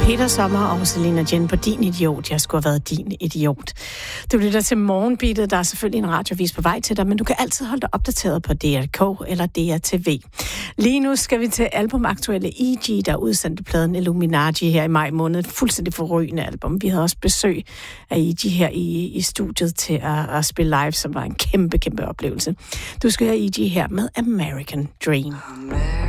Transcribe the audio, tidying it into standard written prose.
Peter Sommer og Selena Jen på Din Idiot. Jeg skulle have været din idiot. Du lytter til Morgenbeatet. Der er selvfølgelig en radiovis på vej til dig, men du kan altid holde dig opdateret på DRK eller DRTV. Lige nu skal vi til albumaktuelle E.G., der udsendte pladen Illuminati her i maj måned. Et fuldstændig forrygende album. Vi havde også besøg af E.G. her i studiet til at spille live, som var en kæmpe oplevelse. Du skal høre E.G. her med American Dream.